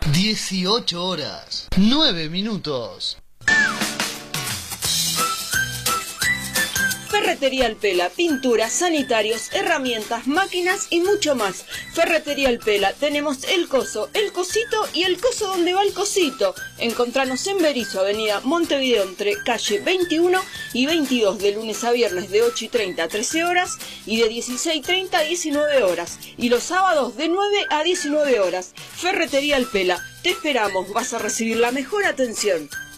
18 horas, 9 minutos. Ferretería El Pela, pinturas, sanitarios, herramientas, máquinas y mucho más. Ferretería El Pela, tenemos el coso, el cosito y el coso donde va el cosito. Encontranos en Berisso, avenida Montevideo, entre calle 21 y 22, de lunes a viernes de 8:30 a 13 horas y de 16:30 a 19 horas. Y los sábados de 9 a 19 horas. Ferretería El Pela, te esperamos, vas a recibir la mejor atención.